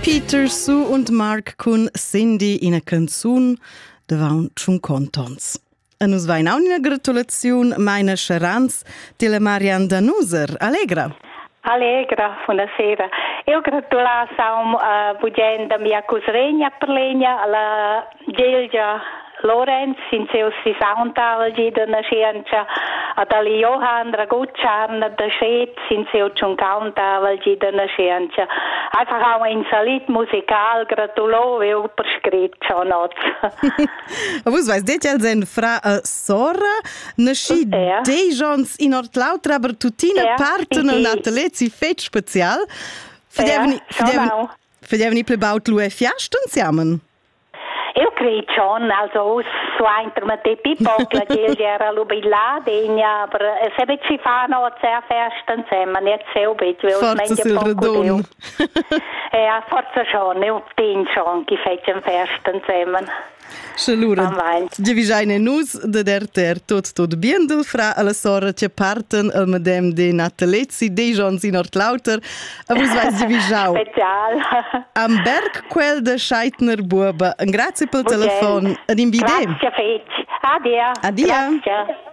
Peter, Sue und Mark con Cindy in a canzun davant schon contents. E nus vain auch una gratulazione meiner Scheranz della Marianne Danuser. Allegra. Allegra, buonasera. Io gratulas a Bugenda mia cusregna per legna alla Gelgia Lorenz in seu 60 de nascenza ad ali Johann Dragucciarn de Schetz in seu 50 de nascenza. Einfach auch ein Salit musical gratulo eu per scritto schon not. Vos vais det als en fra Sora nasci dei jons in Ortlautra aber tutina parte nel natalezi fet special. Fedevni plebaut lue fiasten siamen. Eu creio schon, also so intermate pipocla che era lubilla degna, aber se bet si fanno a sehr festen zusammen, nicht so bet, weil Forza sil radun. Ja, forza schon, eu tin schon, che fecem festen zusammen. Schalura, divisaine nus de der tot biendel fra alla sora che parten al medem de natalezi de jons in Ortlauter, a vos vais divisau. Special. Am berg quel de Scheitner Buba. Grazie pel telefon. Ad invide. Grazie fec. Adia. Adia. Grazie.